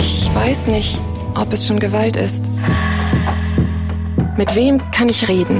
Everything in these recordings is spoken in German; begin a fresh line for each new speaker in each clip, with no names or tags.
Ich weiß nicht, ob es schon Gewalt ist. Mit wem kann ich reden?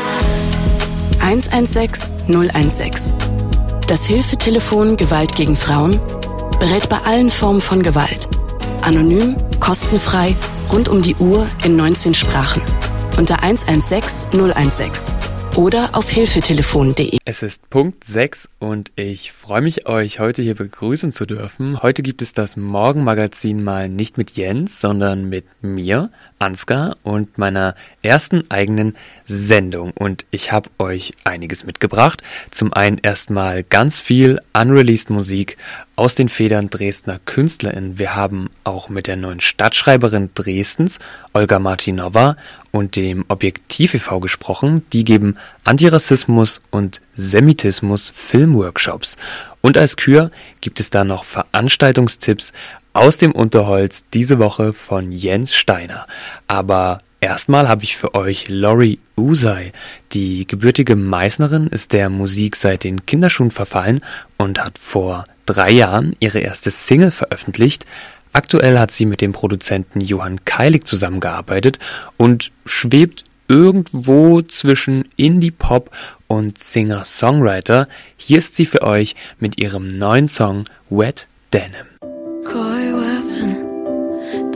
116 016. Das Hilfetelefon Gewalt gegen Frauen berät bei allen Formen von Gewalt. Anonym, kostenfrei, rund um die Uhr in 19 Sprachen. Unter 116 016 oder auf hilfetelefon.de.
Es ist Punkt 6 und ich freue mich, euch heute hier begrüßen zu dürfen. Heute gibt es das Morgenmagazin mal nicht mit Jens, sondern mit mir, Ansgar, und meiner ersten eigenen Sendung. Und ich habe euch einiges mitgebracht. Zum einen erstmal ganz viel unreleased Musik aus den Federn Dresdner KünstlerInnen. Wir haben auch mit der neuen Stadtschreiberin Dresdens, Olga Martinova, und dem Objektiv e.V. gesprochen. Die geben Antirassismus und Semitismus Filmworkshops. Und als Kür gibt es da noch Veranstaltungstipps aus dem Unterholz diese Woche von Jens Steiner. Aber erstmal habe ich für euch Lori Usai. Die gebürtige Meißnerin ist der Musik seit den Kinderschuhen verfallen und hat vor 3 Jahren ihre erste Single veröffentlicht. Aktuell hat sie mit dem Produzenten Johann Keilig zusammengearbeitet und schwebt irgendwo zwischen Indie-Pop und Singer-Songwriter. Hier ist sie für euch mit ihrem neuen Song Wet Denim.